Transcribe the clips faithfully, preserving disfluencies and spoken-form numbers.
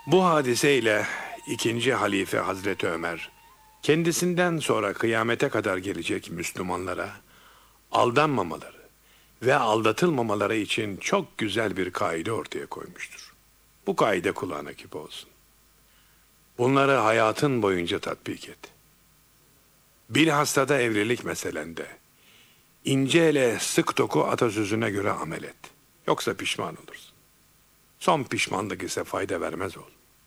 Bu hadiseyle ikinci halife Hazreti Ömer, kendisinden sonra kıyamete kadar gelecek Müslümanlara aldanmamaları ve aldatılmamaları için çok güzel bir kaide ortaya koymuştur. Bu kaide kulağına küpe olsun. Bunları hayatın boyunca tatbik et. Bilhassa da evlilik meselende ince ele sık doku atasözüne göre amel et. Yoksa pişman olursun. Son pişmanlık ise fayda vermez ol.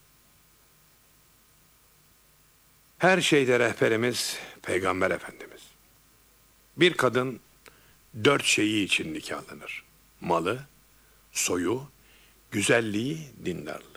Her şeyde rehberimiz Peygamber Efendimiz. Bir kadın dört şeyi için nikahlanır: malı, soyu, güzelliği, dindarlığı.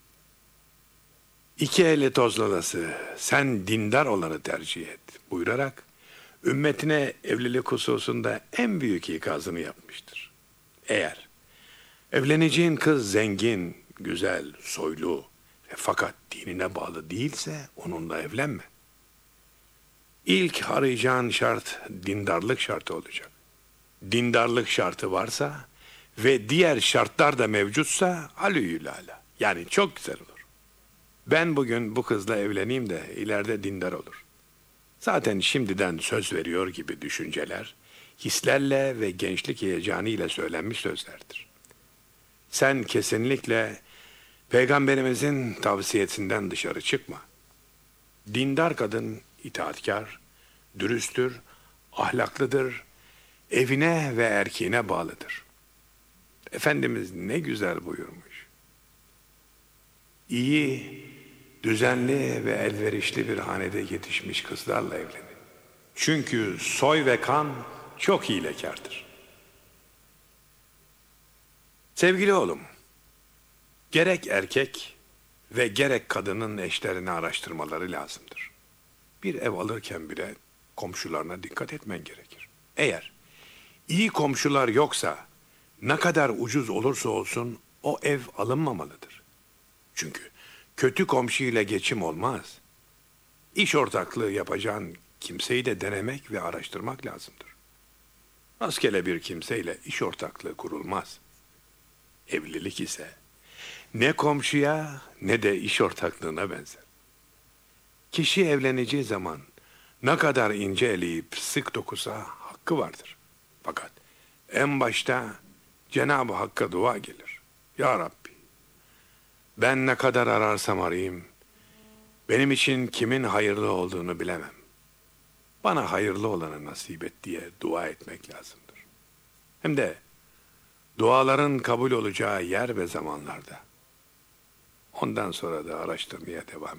İki eli tozlalası, sen dindar olanı tercih et buyurarak ümmetine evlilik hususunda en büyük ikazını yapmıştır. Eğer evleneceğin kız zengin, güzel, soylu ve fakat dinine bağlı değilse onunla evlenme. İlk arayacağın şart dindarlık şartı olacak. Dindarlık şartı varsa ve diğer şartlar da mevcutsa alüyülala. Yani çok güzel olur. Ben bugün bu kızla evleneyim de ileride dindar olur. Zaten şimdiden söz veriyor gibi düşünceler, hislerle ve gençlik heyecanıyla söylenmiş sözlerdir. Sen kesinlikle Peygamberimizin tavsiyesinden dışarı çıkma. Dindar kadın itaatkar, dürüsttür, ahlaklıdır, evine ve erkeğine bağlıdır. Efendimiz ne güzel buyurmuş. İyi, düzenli ve elverişli bir hanede yetişmiş kızlarla evlenin. Çünkü soy ve kan çok hilekardır. Sevgili oğlum, gerek erkek ve gerek kadının eşlerini araştırmaları lazımdır. Bir ev alırken bile komşularına dikkat etmen gerekir. Eğer iyi komşular yoksa ne kadar ucuz olursa olsun o ev alınmamalıdır. Çünkü kötü komşuyla geçim olmaz. İş ortaklığı yapacağın kimseyi de denemek ve araştırmak lazımdır. Rastgele bir kimseyle iş ortaklığı kurulmaz. Evlilik ise ne komşuya ne de iş ortaklığına benzer. Kişi evleneceği zaman ne kadar ince eleyip sık dokusa hakkı vardır. Fakat en başta Cenab-ı Hakk'a dua gelir. Ya Rabbi, ben ne kadar ararsam arayayım, benim için kimin hayırlı olduğunu bilemem. Bana hayırlı olanı nasip et diye dua etmek lazımdır. Hem de duaların kabul olacağı yer ve zamanlarda. Ondan sonra da araştırmaya devam